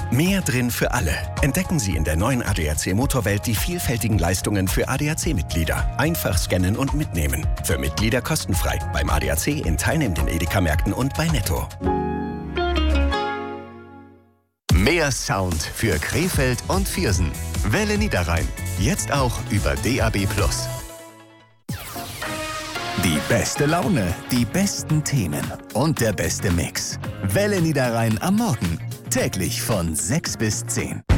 Mehr drin für alle. Entdecken Sie in der neuen ADAC Motorwelt die vielfältigen Leistungen für ADAC-Mitglieder. Einfach scannen und mitnehmen. Für Mitglieder kostenfrei. Beim ADAC in teilnehmenden Edeka-Märkten und bei Netto. Mehr Sound für Krefeld und Viersen. Welle Niederrhein. Jetzt auch über DAB+. Die beste Laune, die besten Themen und der beste Mix. Welle Niederrhein am Morgen. Täglich von 6 bis 10.